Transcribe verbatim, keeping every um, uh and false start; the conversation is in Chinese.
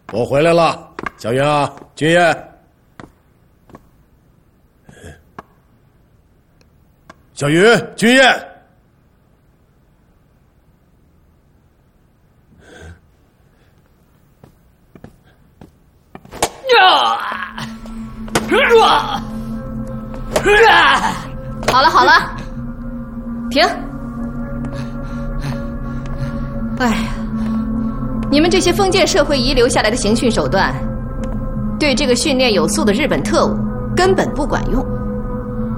我回来了，小云啊，君夜。小云，君夜。 好了好了，停。哎呀，你们这些封建社会遗留下来的刑讯手段，对这个训练有素的日本特务根本不管用。